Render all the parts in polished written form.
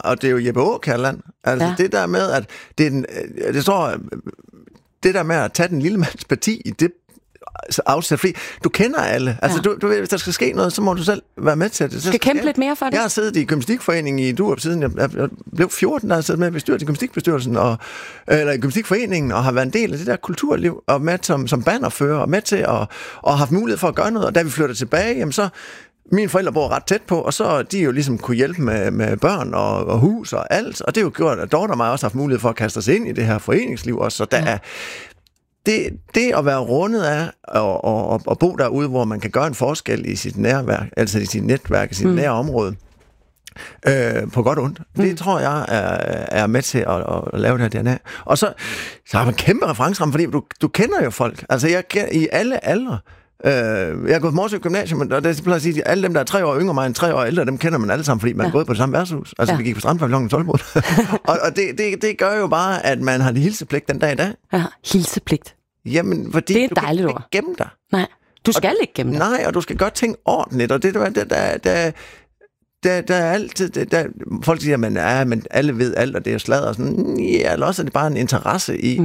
og det er jo Jeppe Aakjærland. Altså det der med, at det der med at tage den lille mands parti i det afsæt, fordi du kender alle. Altså du ved, hvis der skal ske noget, så må du selv være med til det. Du skal kæmpe lidt mere for det. Jeg har siddet i gymnastikforeningen i Durup siden jeg blev 14, der har siddet med bestyrelsen i gymnastikbestyrelsen eller i gymnastikforeningen og har været en del af det der kulturliv og med som bannerfører og med til at have mulighed for at gøre noget. Og da vi flytter tilbage, jamen så mine forældre bor ret tæt på, og så de jo ligesom kunne hjælpe med børn og hus og alt, og det har jo gjort, at Dorte og mig også har haft mulighed for at kaste os ind i det her foreningsliv også, så der er det at være rundet af og bo derude, hvor man kan gøre en forskel i sit nærværk, altså i sit netværk, i sit nære område, på godt og ondt. Det tror jeg er med til at lave det her DNA. Og så har man kæmpe referenceramme, fordi du kender jo folk. Altså jeg i alle aldre. Jeg har gået på Morsø Gymnasium, og det er at sige, at alle dem, der er 3 år yngre mig end 3 år ældre, dem kender man alle sammen, fordi man er gået på det samme værtshus. Altså vi gik på Strandpavillonen i Tolbod. og det gør jo bare, at man har hilsepligt den dag i dag. Ja, hilsepligt. Jamen, fordi det er du kan ikke gemme dig. Nej, du skal ikke gemme dig. Nej, og du skal gøre ting ordentligt, og der er altid... folk siger, men alle ved alt, og det er sladder og sådan. Ja, eller også er det bare en interesse i,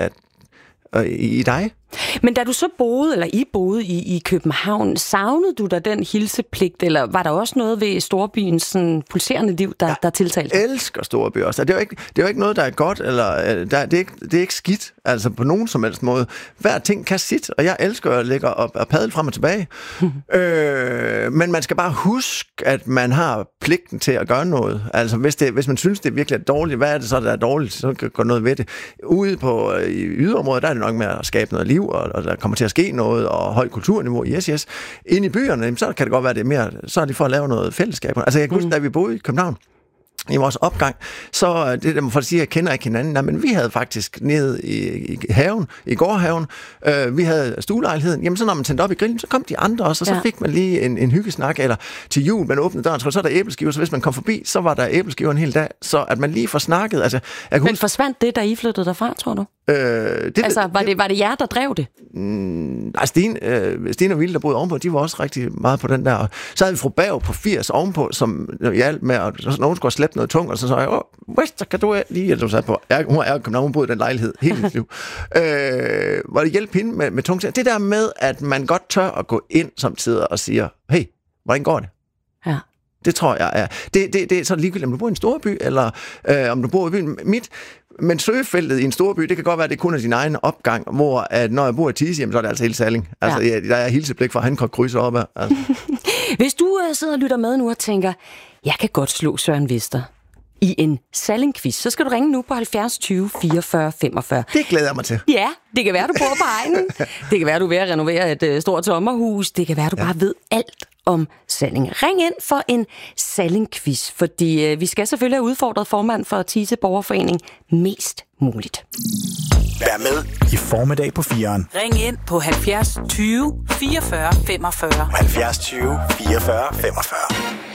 i dig. Men da du så boede i København, savnede du da den hilsepligt, eller var der også noget ved storbyens sådan, pulserende liv, der tiltalte? Jeg elsker storby også. Det er jo ikke noget, der er godt, eller det er ikke skidt, altså på nogen som helst måde. Hver ting kan sit, og jeg elsker at ligge og padle frem og tilbage. Men man skal bare huske, at man har pligten til at gøre noget. Altså hvis man synes, det er virkelig dårligt, hvad er det så, der er dårligt? Så kan gå noget ved det. Ude på yderområdet, der er det nok med at skabe noget liv, og der kommer til at ske noget, og højt kulturniveau, yes. Inde i byerne, så kan det godt være, det er mere, så er det for at lave noget fællesskab. Altså jeg kan huske, da vi boede i København, i vores opgang, så det der man får at sige, at jeg kender ikke hinanden. Nej, men vi havde faktisk nede i haven, i gårdhaven, vi havde stuelejligheden. Jamen så når man tændte op i grillen, så kom de andre også, og så fik man lige en hyggesnak, eller til jul, man åbnede døren, så er der æbleskiver, så hvis man kom forbi, så var der æbleskiver en hel dag, så at man lige får snakket. Altså, men forsvandt det, da I flyttede derfra, tror du? Var det jer, der drev det? Stine og Ville, der boede ovenpå, de var også rigtig meget på den der. Og så havde vi fru Berg på 80 ovenpå, som hjalp med, at nogen skulle slæbe noget tungt, og så sagde jeg, Wester, kan du lige, eller du sagde på, hun er København, hun boede i den lejlighed hele mit liv. Hvor det hjælpe hende med tungt. Det der med, at man godt tør at gå ind samtidig og siger, hey, hvordan går det? Ja. Det tror jeg er. Det er så ligegyldigt, om du bor i en storby, eller om du bor i byen. Men søgefeltet i en storby, det kan godt være, at det kun er din egen opgang, hvor at når jeg bor i Tise, så er det altså helt Salling. Altså, der er hilsepligt for, at han kan krydse op af. Altså. Hvis du sidder og lytter med nu og tænker, jeg kan godt slå Søren Vester i en Salling-quiz, så skal du ringe nu på 70 20 44 45. Det glæder jeg mig til. Ja, det kan være, du bor på egnen. Det kan være, du er ved at renovere et stort sommerhus. Det kan være, du bare ved alt om Salling. Ring ind for en Salling-quiz, fordi vi skal selvfølgelig have udfordret formand for Tise Borgerforening mest muligt. Vær med i Formiddag på 4'eren. Ring ind på 70 20 44 45. 70 20 44 45.